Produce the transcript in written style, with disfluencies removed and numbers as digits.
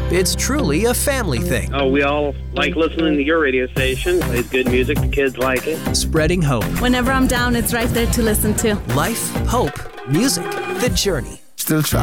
It's truly a family thing. Oh, we all like listening to your radio station. It plays good music. The kids like it. Spreading hope. Whenever I'm down, it's right there to listen to. Life, hope, music, the journey. Still try.